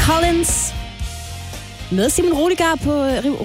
Collins med Simon Roligård på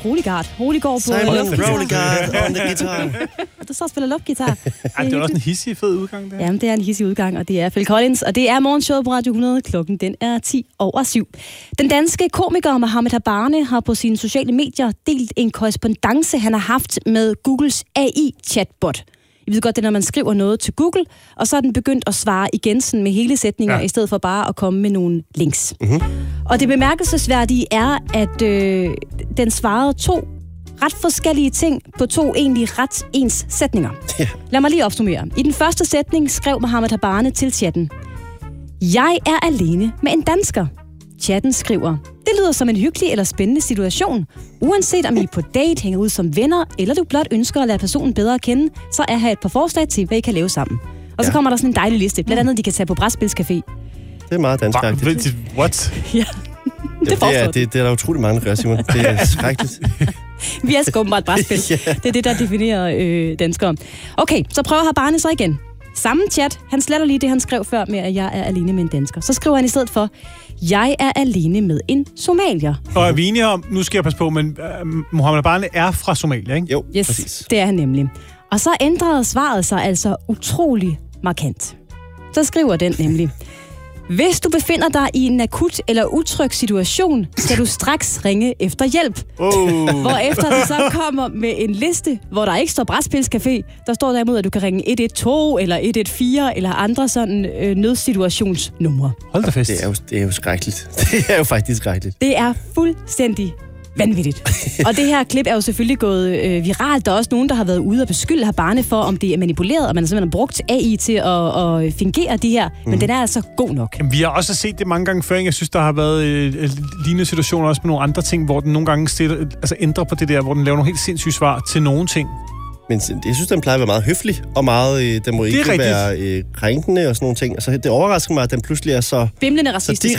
Simon Roligård on the guitar. Du så spiller luftgitar. Det er også en hissig fed udgang, der. Jamen, det er en hissig udgang, og det er Phil Collins, og det er morgenshowet på Radio 100. Klokken den er 10:07. Den danske komiker Mohamed Habane har på sine sociale medier delt en korrespondance, han har haft med Googles AI-chatbot. I ved godt, det er, når man skriver noget til Google, og så er den begyndt at svare igen sådan med hele sætninger, i stedet for bare at komme med nogle links. Mm-hmm. Og det bemærkelsesværdige er, at den svarede 2 ret forskellige ting på 2 egentlig ret ens sætninger. Yeah. Lad mig lige opsummere. I den første sætning skrev Mohamed Habane til chatten: "Jeg er alene med en dansker." Chatten skriver: "Det lyder som en hyggelig eller spændende situation. Uanset om I er på date, hænger ud som venner, eller du blot ønsker at lære personen bedre at kende, så er her et par forslag til, hvad I kan lave sammen." Og så kommer der sådan en dejlig liste. Blandt andet, de kan tage på brætspilscafé. Det er meget danskagtigt. What? Ja. Det er der utrolig mange, der gør, Simon. Det er skrækkeligt. Vi er sgu bare et brætspil. Det er det, der definerer danskere. Okay, så prøver Habane så igen. Samme chat. Han sletter lige det, han skrev før med, at jeg er alene med en dansker. Så skriver han i stedet for: "Jeg er alene med en somalier." Og er vi enige om, nu skal jeg passe på, men Mohamed Habane er fra Somalia, ikke? Jo, yes, præcis. Det er han nemlig. Og så ændrede svaret sig altså utrolig markant. Så skriver den nemlig: "Hvis du befinder dig i en akut eller utryg situation, skal du straks ringe efter hjælp." Hvorefter det så kommer med en liste, hvor der ikke står brætspilscafé. Der står derimod, at du kan ringe 112 eller 114 eller andre sådan nødsituationsnumre. Hold da fest. Det er jo skrækkeligt. Det er jo faktisk skrækkeligt. Det er fuldstændig vanvittigt. Og det her klip er jo selvfølgelig gået viralt. Der er også nogen, der har været ude og beskylde Habane for, om det er manipuleret, og man har simpelthen brugt AI til at fingere de her. Men den er altså god nok. Jamen, vi har også set det mange gange før. Jeg synes, der har været lignende situationer også med nogle andre ting, hvor den nogle gange ændrer på det der, hvor den laver nogle helt sindssyge svar til nogle ting. Men jeg synes, den plejer at være meget høflig, og meget, den må ikke være krænkende og sådan nogle ting. Altså, det overrasker mig, at den pludselig er så... bimlende racistisk.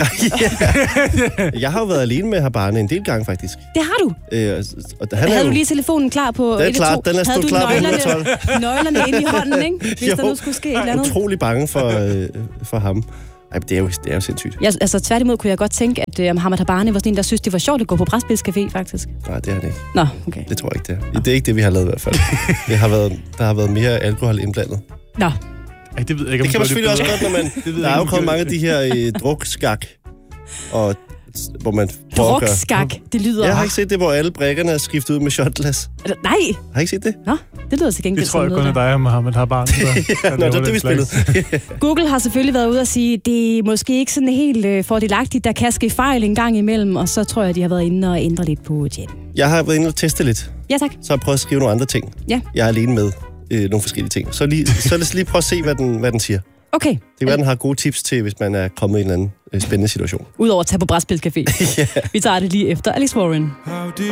Jeg har jo været alene med Habane en del gange, faktisk. Det har du? Havde du lige telefonen klar på? Den er klar, den er stået klar på 112. Nøglerne inde i hånden, ikke? Hvis der nu skulle ske et eller andet. Utrolig bange for ham. Ej, det er jo sindssygt. Ja, altså tværtimod kunne jeg godt tænke, at Mohamed Habane var sådan en, der synes, det var sjovt at gå på brætspilscafé, faktisk. Nej, det er det ikke. Nå, okay. Det tror jeg ikke, det er. Det er ikke det, vi har lavet i hvert fald. Der har været mere alkohol indblandet. Nå. Ej, det ved jeg ikke, det kan man selvfølgelig også godt, når man... Der er jo kommet mange af de her drukskak, og hvor man... Drukskak, det lyder... Jeg har ikke set det, hvor alle brækkerne er skiftet ud med shotglas. Nej! Har I ikke set det? Nå, det lyder til gengæld. Det tror jeg kun er dig og Mohamed Habane. Nå, det er det, vi spillede. Google har selvfølgelig været ude og sige, at det er måske ikke sådan helt fordelagtigt, der kan ske fejl en gang imellem, og så tror jeg, de har været inde og ændre lidt på chatten. Jeg har været inde og teste lidt. Ja, tak. Så har jeg prøvet at skrive nogle andre ting. Ja. Jeg er alene med nogle forskellige ting. Så lad os lige prøve at se, hvad den siger. Okay. Det kan være, den har gode tips til, hvis man er kommet i en eller anden spændende situation. Udover at tage på brætspilscafé. Vi tager det lige efter Alice Warren.